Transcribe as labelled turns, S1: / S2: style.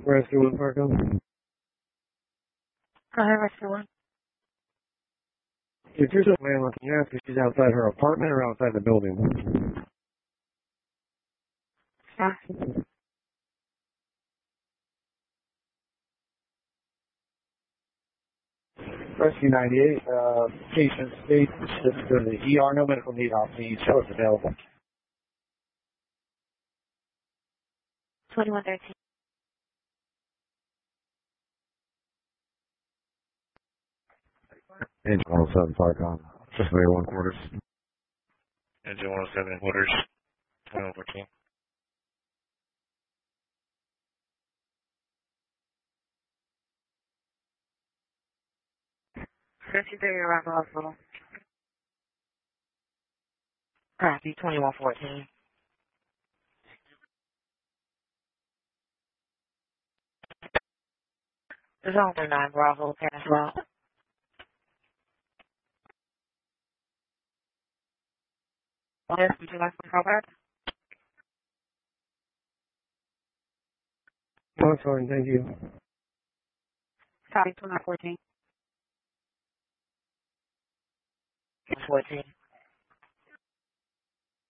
S1: Rescue 1 Park on.
S2: Go ahead, Rescue 1.
S1: If there's a man looking at if she's outside her apartment or outside the building.
S2: Yeah.
S3: Rescue 98, patient state, just go to the ER, no medical need off the show is available.
S2: 2113.
S1: Engine 107 Park on. Just way 1 quarters.
S4: Engine 107 quarters, 2114.
S2: 53 around the hospital. Copy, 2114. There's only 9 Bravo pass route. Yes, would you like to call back?
S1: No, it's fine, thank you.
S2: Copy, 2114. 14.